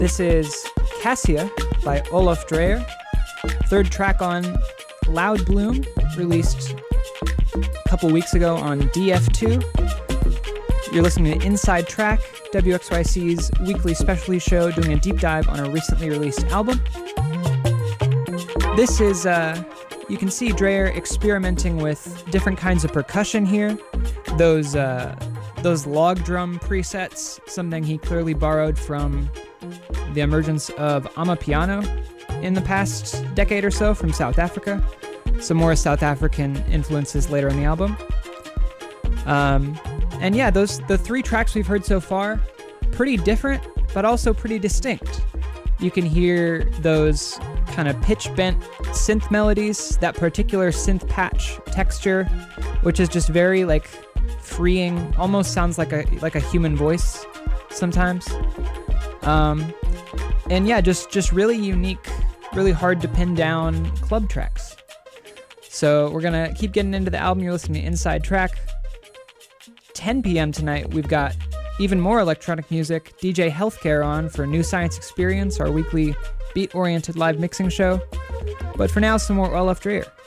This is Cassia by Olaf Dreyer, third track on Loud Bloom, released a couple weeks ago on DF2. You're listening to Inside Track, WXYC's weekly specialty show doing a deep dive on a recently released album. This is, you can see Dreyer experimenting with different kinds of percussion here. Those log drum presets, something he clearly borrowed from the emergence of Amapiano in the past decade or so from South Africa. Some more South African influences later in the album. And yeah, the three tracks we've heard so far, pretty different, but also pretty distinct. You can hear those kind of pitch-bent synth melodies, that particular synth patch texture, which is just very like freeing, almost sounds like a human voice sometimes. And yeah, just really unique, really hard to pin down club tracks. So we're gonna keep getting into the album. You're listening to Inside Track. 10 p.m. tonight, we've got even more electronic music. DJ Healthcare on for New Science Experience, our weekly beat-oriented live mixing show. But for now, some more Olaf Dreyer.